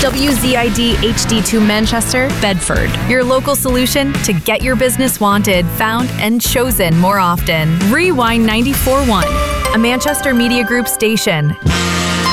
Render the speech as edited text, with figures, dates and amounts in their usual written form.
WZID HD2 Manchester, Bedford. Your local solution to get your business wanted, found, and chosen more often. Rewind 94.1, a Manchester Media Group station.